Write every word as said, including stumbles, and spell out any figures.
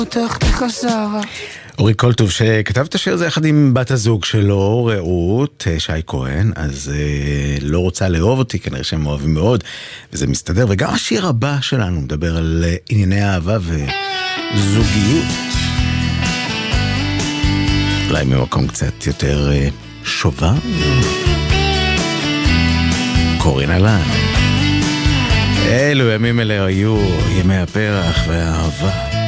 תחתיך שרה. אורי קולטוב שכתב את השיר הזה יחד עם בת הזוג שלו, רעות, שי כהן, אז אה, לא רוצה לאהוב אותי, כנראה שהם אוהבים מאוד, וזה מסתדר, וגם השיר הבא שלנו מדבר על ענייני אהבה וזוגיות. אולי ממקום קצת יותר אה, שובה. קורין אלן. אלו ימים אלה היו ימי הפרח והאהבה.